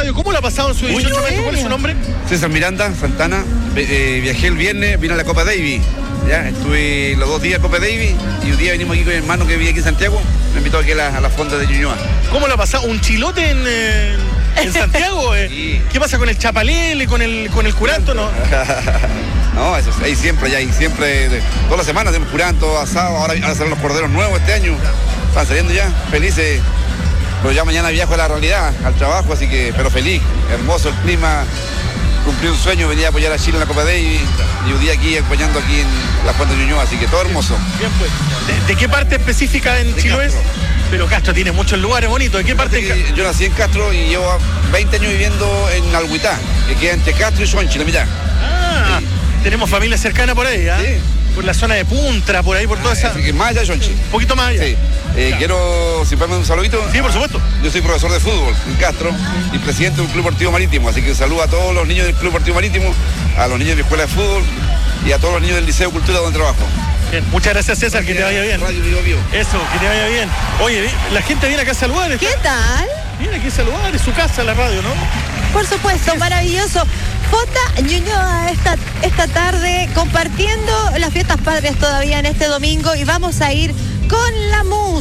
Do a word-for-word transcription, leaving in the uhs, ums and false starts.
radio. ¿Cómo la ha pasado en su dieciocho meses? ¿Cuál es su nombre? César Miranda, Santana. Eh, viajé el viernes, vine a la Copa Davis. Ya, estuve los dos días en Copa Davis y un día venimos aquí con mi hermano que vive aquí en Santiago. Me invitó aquí a la, a la fonda de Ñuñoa. ¿Cómo la ha pasado? ¿Un chilote en, eh, en Santiago? Eh? Sí. ¿Qué pasa con el chapalele, con el, con el curanto, no? No, eso ahí siempre, ya ahí siempre, de, todas las semanas hacemos curanto, asado, ahora, ahora salen los corderos nuevos este año. Están saliendo ya, felices. Pero ya mañana viajo a la realidad, al trabajo, así que, pero feliz, hermoso el clima. Cumplí un sueño, venía a apoyar a Chile en la Copa Davis y un día aquí acompañando aquí en la Fuente de Ñuñoa, así que todo hermoso. Bien, pues. ¿De, de qué parte específica en De Chiloé? Castro. Pero Castro tiene muchos lugares bonitos. ¿De qué parte? Fíjate que yo nací en Castro y llevo veinte años viviendo en Alhuitá, que queda entre Castro y Sonchi, la mitad. Ah, Sí. tenemos familia cercana por ahí, ¿ah? Sí. Por la zona de Puntra, por ahí, por toda esa... Así que más allá de Sonchi. Un poquito más allá. Sí. Eh, Ya. quiero, si pueden un saludito. Sí, por supuesto. Yo soy profesor de fútbol en Castro y presidente de un club deportivo marítimo, así que saludo a todos los niños del club deportivo marítimo, a los niños de mi escuela de fútbol y a todos los niños del Liceo de Cultura donde trabajo. Bien, muchas gracias, César, que te vaya bien. Radio Vivo Vivo. Eso, que te vaya bien. Oye, la gente viene acá a saludar. ¿Qué tal? Viene aquí a saludar, es su casa la radio, ¿no? Por supuesto, maravilloso. J. Ñuñoa esta, esta tarde compartiendo las fiestas patrias todavía en este domingo y vamos a ir con la música.